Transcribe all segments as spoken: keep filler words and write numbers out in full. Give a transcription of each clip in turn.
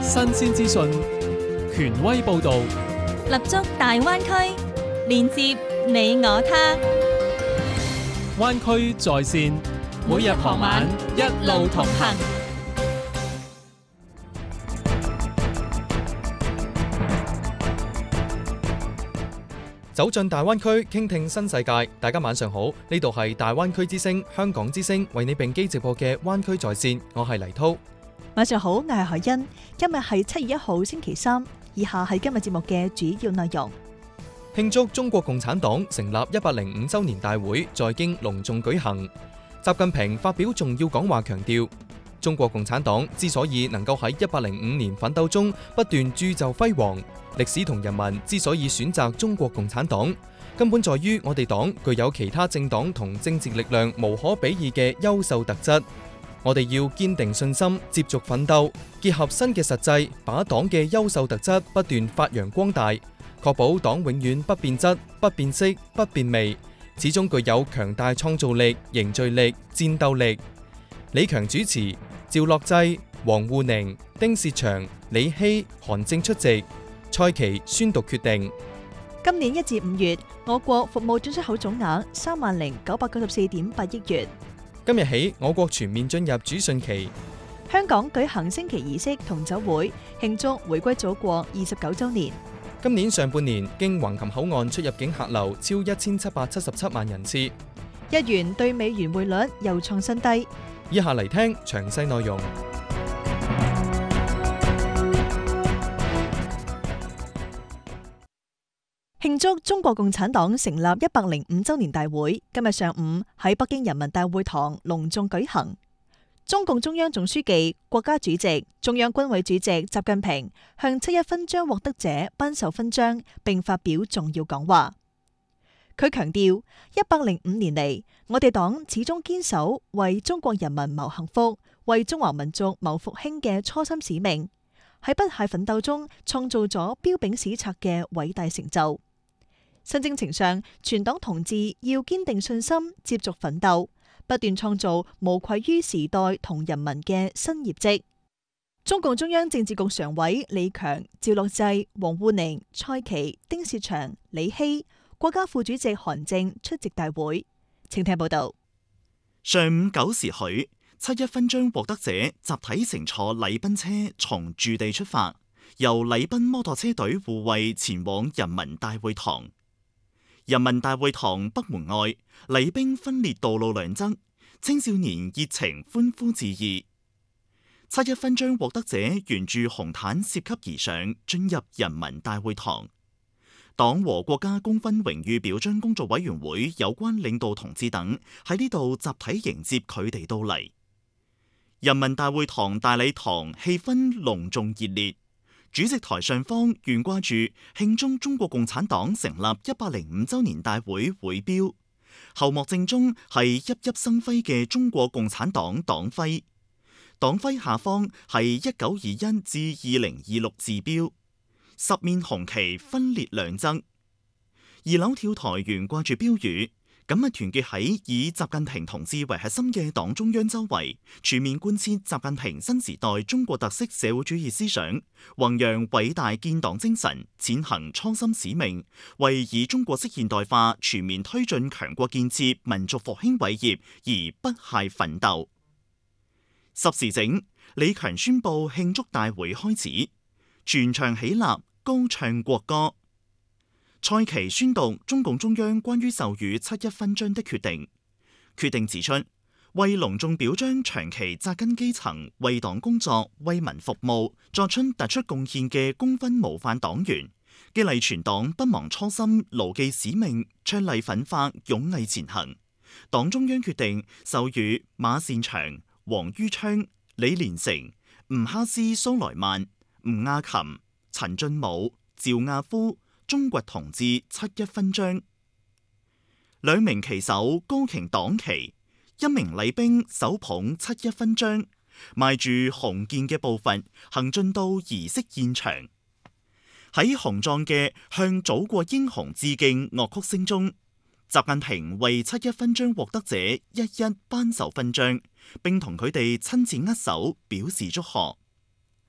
新鮮資訊，權威報導， 立足大灣區，連接你我他。 灣區在線，每日傍晚一路同行。 走進大灣區，傾聽新世界。大家晚上好，呢度係大灣區之聲、香港之聲為你並機直播嘅灣區在線，我係黎濤。 晚上好，我係海欣。今日係七月一號星期三，以下係今日節目嘅主要內容。 慶祝中國共產黨成立一百零五周年大會在京隆重舉行。習近平發表重要講話，強調中國共產黨之所以能夠喺一百零五年奮鬥中不斷鑄就輝煌，歷史同人民之所以選擇中國共產黨，根本在於我哋黨具有其他政黨同政治力量無可比擬嘅優秀特質。我哋要堅定信心，接續奮鬥，結合新嘅實際，把黨嘅優秀特質不斷發揚光大，確保黨永遠不變質、不變色、不變味，始終具有強大創造力、凝聚力、戰鬥力。李強主持，趙樂際、王滬寧、丁薛祥、李希、韓正出席。蔡奇宣讀決定。 今年一至五月，我國服務進出口總額三萬零九百九十四點八億元。 今日起，我國全面進入主汛期。 香港舉行升旗儀式同酒會，慶祝回歸祖國二十九週年。 今年上半年，經橫琴口岸出入境客流超一千七百七十七萬人次。 日元對美元匯率又創新低。 以下嚟聽詳細內容。 慶祝中國共產黨成立一百零五週年大會今日上午喺北京人民大會堂隆重舉行。中共中央總書記、國家主席、中央軍委主席習近平向七一勳章獲得者頒授勳章，並發表重要講話。佢強調，一百零五年嚟，我哋黨始終堅守為中國人民謀幸福、為中華民族謀復興嘅初心使命，喺不懈奮鬥中創造咗彪炳史冊嘅偉大成就。新征程上，全黨同志要堅定信心，接續奮鬥，不斷創造無愧於時代同人民嘅新業績。中共中央政治局常委李強、趙樂際、王滬寧、蔡奇、丁薛祥、李希、國家副主席韓正出席大會。請聽報道。 上午九時許，七一勳章獲得者集體乘坐禮賓車從駐地出發，由禮賓摩托車隊護衛前往人民大會堂。人民大會堂北門外，禮兵分列道路兩側，青少年熱情歡呼致意。七一勳章獲得者沿住紅毯攝級而上，進入人民大會堂。黨和國家功勳榮譽表彰工作委員會有關領導同志等喺呢度集體迎接佢哋到嚟。人民大會堂大禮堂氣氛隆重熱烈。主席台上方懸掛住慶祝中國共產黨成立一百零五周年大會會標，後幕正中係熠熠生輝嘅中國共產黨黨徽，黨徽下方係一九二一至二零二六字標，十面紅旗分列兩側。二樓跳台懸掛住標語，緊密團結喺以習近平同志為核心嘅黨中央周圍，全面貫徹習近平新時代中國特色社會主義思想，弘揚偉大建黨精神，踐行初心使命，為以中國式現代化全面推進強國建設、民族復興偉業而不懈奮鬥。十時整，李強宣布慶祝大會開始，全場起立，高唱國歌。蔡奇宣讀中共中央關於授予七一勳章的決定。決定指出，為隆重表彰長期扎根基層、為黨工作、為民服務、作出突出貢獻嘅功勳模範黨員，激勵全黨不忘初心、牢記使命、倡勵奮發、勇毅前行。黨中央決定授予馬善祥、黃于昌、李連成、吳哈斯蘇萊曼、吳亞琴、陳俊武、趙亞夫、中國同志七一勳章。兩名旗手高擎黨旗，一名禮兵手捧七一勳章，邁住雄健嘅步伐行進到儀式現場。喺雄壯嘅向祖國英雄致敬樂曲聲中，習近平為七一勳章獲得者一一頒授勳章，並同佢哋親自握手表示祝賀。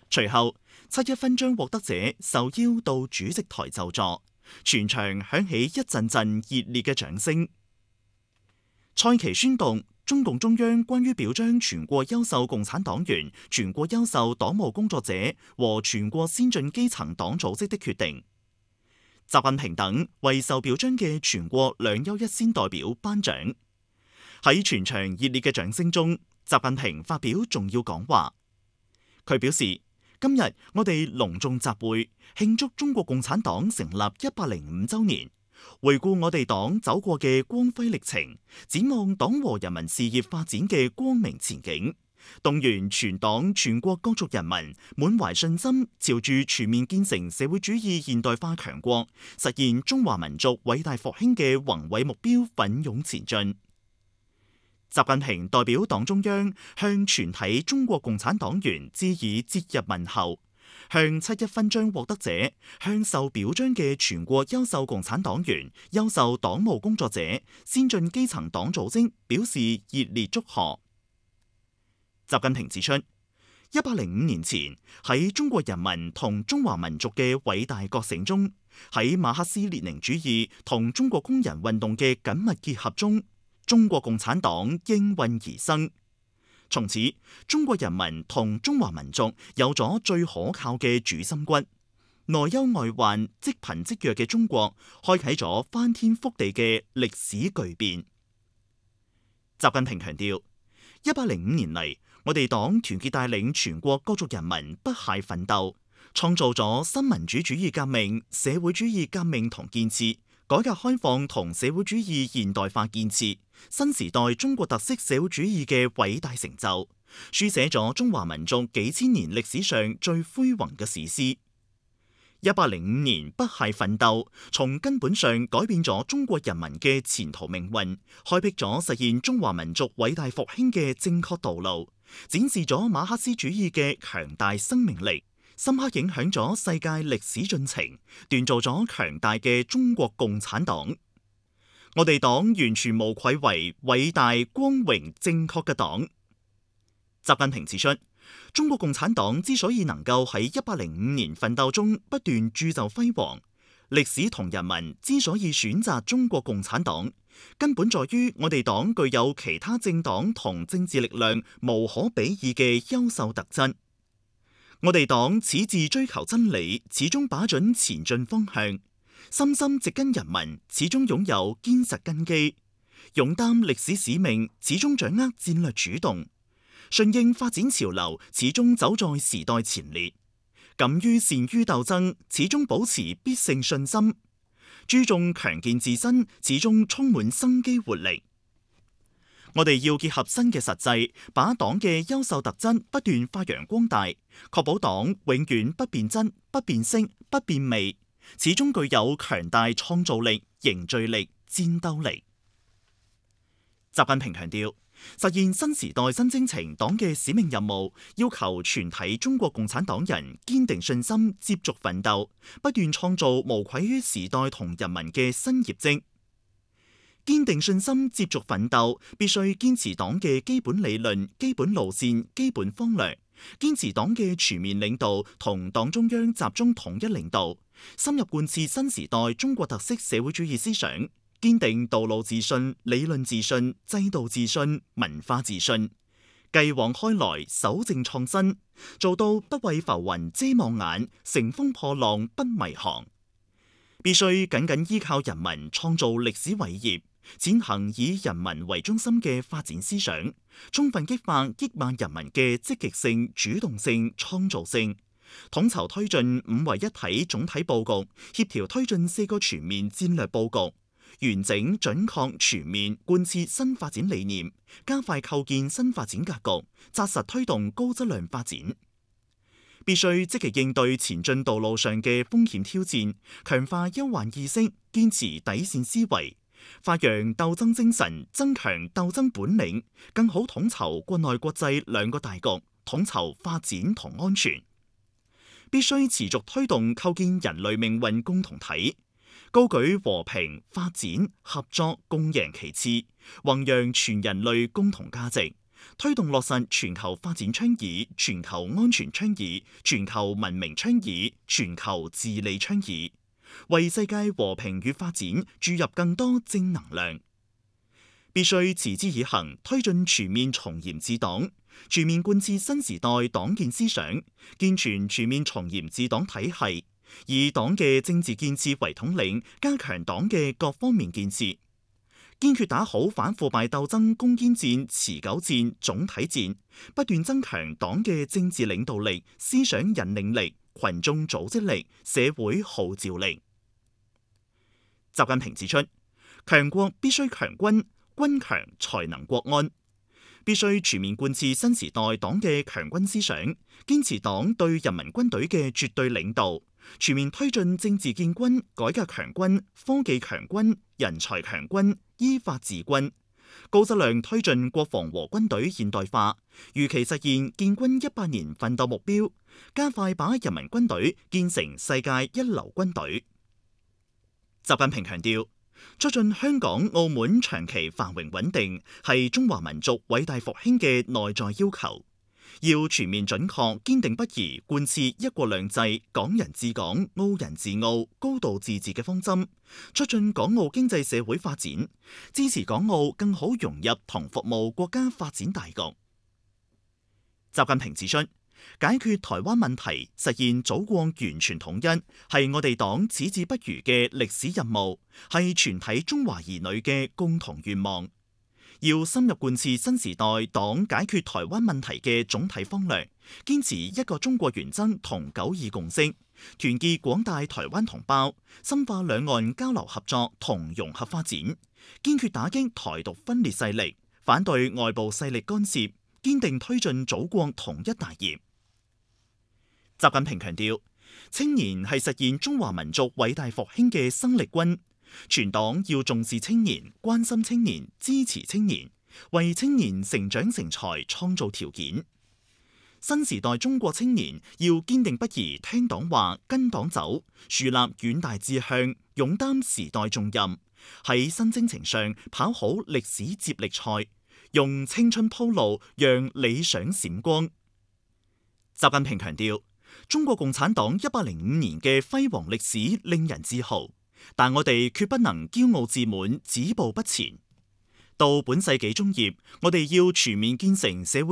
隨後，七一勳章獲得者受邀到主席台就座，全場響起一陣陣熱烈嘅掌聲。賽旗宣讀中共中央關於表彰全國優秀共產黨員、全國優秀黨務工作者和全國先進基層黨組織的決定。習近平等為受表彰嘅全國兩優一先代表頒獎。喺全場熱烈嘅掌聲中，習近平發表重要講話。佢表示，今日我哋隆重集會，慶祝中國共產黨成立一百零五週年，回顧我哋黨走過嘅光輝歷程，展望黨和人民事業發展嘅光明前景，動員全黨全國各族人民滿懷信心，朝住全面建成社會主義現代化強國、實現中華民族偉大復興嘅宏偉目標奮勇前進。習近平代表黨中央向全體中國共產黨員致以節日問候，向七一勳章獲得者、向受表彰嘅全國優秀共產黨員、優秀黨務工作者、先進基層黨組織表示熱烈祝賀。習近平指出，一百零五年前喺中國人民同中華民族嘅偉大覺醒中，喺馬克思列寧主義同中國工人運動嘅緊密結合中，中國共產黨應運而生。從此，中國人民同中華民族有咗最可靠嘅主心骨，內憂外患、積貧積弱嘅中國開啟咗翻天覆地嘅歷史巨變。習近平強調，一百零五年嚟，我哋黨團結帶領全國各族人民不懈奮鬥，創造咗新民主主義革命、社會主義革命同建設、改革開放同社會主義現代化建設、新時代中國特色社會主義嘅偉大成就，書寫咗中華民族幾千年歷史上最輝煌嘅史詩。一百零五年不懈奮鬥，從根本上改變咗中國人民嘅前途命運，開闢咗實現中華民族偉大復興嘅正確道路，展示咗馬克思主義嘅強大生命力，深刻影響咗世界歷史進程，鍛造咗強大嘅中國共產黨。我哋黨完全無愧為偉大、光榮、正確嘅黨。習近平指出，中國共產黨之所以能夠喺一百零五年奮鬥中不斷鑄就輝煌，歷史同人民之所以選擇中國共產黨，根本在於我哋黨具有其他政黨同政治力量無可比擬嘅優秀特質。我哋黨矢志追求真理，始終把準前進方向，深深植根人民，始終擁有堅實根基，勇擔歷史使命，始終掌握戰略主動，順應發展潮流，始終走在時代前列，敢於善於鬥爭，始終保持必勝信心，注重強健自身，始終充滿生機活力。我哋要結合新嘅實際，把黨嘅優秀特質不斷發揚光大，確保黨永遠不變質、不變色、不變味，始終具有強大創造力、凝聚力、戰鬥力。習近平強調，實現新時代新征程黨嘅使命任務，要求全體中國共產黨人堅定信心，接續奮鬥，不斷創造無愧於時代同人民嘅新業績。堅定信心，接續奮鬥，必須堅持黨嘅基本理論、基本路線、基本方略，堅持黨嘅全面領導同黨中央集中統一領導，深入貫徹新時代中國特色社會主義思想，堅定道路自信、理論自信、制度自信、文化自信，繼往開來，守正創新，做到不為浮雲遮望眼，乘風破浪不迷航。必須緊緊依靠人民創造歷史偉業，踐行以人民為中心嘅發展思想，充分激發億萬人民嘅積極性、主動性、創造性，統籌推進五位一體總體佈局，協調推進四個全面戰略佈局，完整準確全面貫徹新發展理念，加快構建新發展格局，紮實推動高質量發展。必須積極應對前進道路上嘅風險挑戰，強化憂患意識，堅持底線思維，發揚鬥爭精神，增強鬥爭本領，更好統籌國內國際兩個大局，統籌發展同安全。必須持續推動構建人類命運共同體，高舉和平、發展、合作、共贏旗幟，弘揚全人類共同價值， 推動落實全球發展倡議、全球安全倡議、全球文明倡議、全球治理倡議，為世界和平與發展注入更多正能量。必須持之以恆，推進全面從嚴治黨，全面貫徹新時代黨建思想，健全全面從嚴治黨體系，以黨嘅政治建設為統領，加強黨嘅各方面建設，堅決打好反腐敗鬥爭攻堅戰、持久戰、總體戰，不斷增強黨嘅政治領導力、思想引領力、群眾組織力、社會號召力。習近平指出，強國必須強軍，軍強才能國安，必須全面貫徹新時代黨嘅強軍思想，堅持黨對人民軍隊嘅絕對領導，全面推進政治建軍、改革強軍、科技強軍、人才強軍、依法治軍，高質量推進國防和軍隊現代化，如期實現建軍一百年奮鬥目標，加快把人民軍隊建成世界一流軍隊。習近平強調，促進香港、澳門長期繁榮穩定係中華民族偉大復興嘅內在要求，要全面準確、堅定不移貫徹一國兩制、港人治港、澳人治澳、高度自治嘅方針，促進港澳經濟社會發展，支持港澳更好融入同服務國家發展大局。習近平指出，解決台灣問題、實現祖國完全統一，係我哋黨矢志不渝嘅歷史任務，係全體中華兒女嘅共同願望。要深入貫徹新時代黨解決台灣問題嘅總體方略，堅持一個中國原則同九二共識，團結廣大台灣同胞，深化兩岸交流合作同融合發展，堅決打擊台獨分裂勢力，反對外部勢力干涉，堅定推進祖國統一大業。習近平強調，青年係實現中華民族偉大復興嘅生力軍，全黨要重視青年、關心青年、支持青年，為青年成長成才創造條件。新時代中國青年要堅定不移聽黨話、跟黨走，樹立遠大志向，勇擔時代重任，喺新征程上跑好歷史接力賽，用青春鋪路，讓理想閃光。習近平強調，中國共產黨一百零五年嘅輝煌歷史令人自豪，但我哋決不能驕傲自滿、止步不前。到本世紀中葉，我哋要全面建成社會